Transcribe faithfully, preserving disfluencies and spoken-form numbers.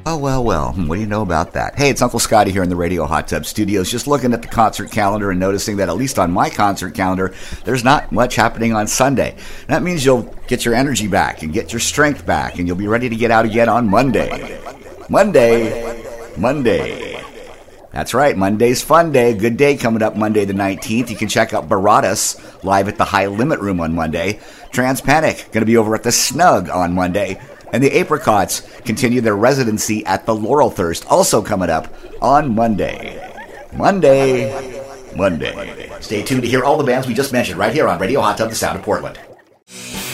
Oh, well, well, what do you know about that? Hey, it's Uncle Scotty here in the Radio Hot Tub Studios, just looking at the concert calendar and noticing that at least on my concert calendar, there's not much happening on Sunday. That means you'll get your energy back and get your strength back, and you'll be ready to get out again on Monday. Monday. Monday. That's right, Monday's fun day. Good day coming up Monday the nineteenth. You can check out Baradas live at the High Limit Room on Monday. Transpanic going to be over at the Snug on Monday. And the Apricots continue their residency at the Laurelthirst, also coming up on Monday. Monday. Monday. Stay tuned to hear all the bands we just mentioned right here on Radio Hot Tub, the Sound of Portland.